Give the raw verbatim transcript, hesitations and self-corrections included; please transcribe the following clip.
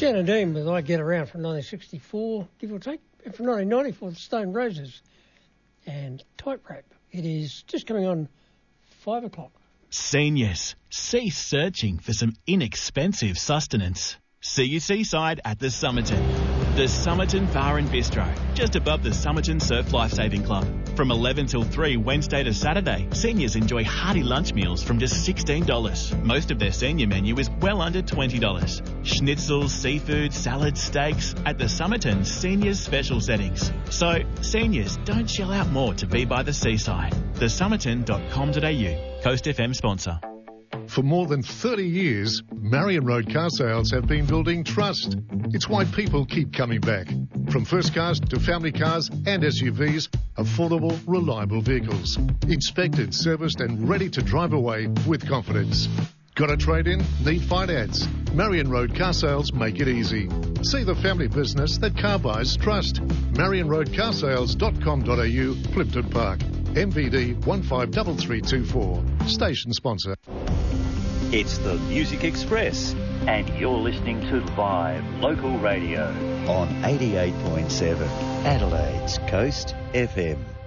Janet Dean with I Get Around from nineteen sixty-four, give or take, and from nineteen ninety-four, the Stone Roses and Tightrope. It is just coming on five o'clock. Seniors, cease searching for some inexpensive sustenance. See you seaside at the Somerton. The Somerton Bar and Bistro, just above the Somerton Surf Lifesaving Club. From eleven till three, Wednesday to Saturday, seniors enjoy hearty lunch meals from just sixteen dollars. Most of their senior menu is well under twenty dollars. Schnitzels, seafood, salads, steaks at the Somerton Seniors Special Settings. So, seniors, don't shell out more to be by the seaside. the somerton dot com dot a u, Coast F M sponsor. For more than thirty years, Marion Road Car Sales have been building trust. It's why people keep coming back. From first cars to family cars and S U Vs, affordable, reliable vehicles. Inspected, serviced and ready to drive away with confidence. Got a trade-in? Need finance? Marion Road Car Sales make it easy. See the family business that car buyers trust. marion road car sales dot com dot a u, Plimpton Park. M V D one five three three two four. Station sponsor. It's the Music Express, and you're listening to live local radio on eighty-eight point seven Adelaide's Coast F M.